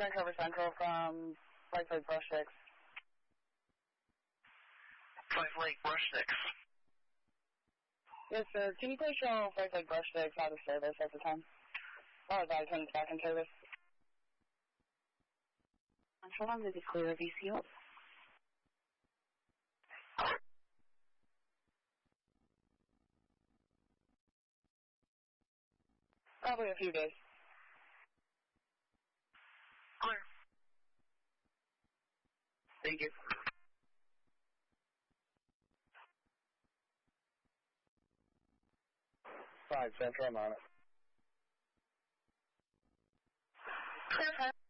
Vancouver Central from White Lake Brushnicks. White Lake Brushnicks. Yes, sir. Can you please show White Lake Brushnicks out of service at the time? Oh, that comes back in service. Hold on, this is clear VCO. Probably a few days. Clear. Thank you. 5 Central, I'm on it. Clear.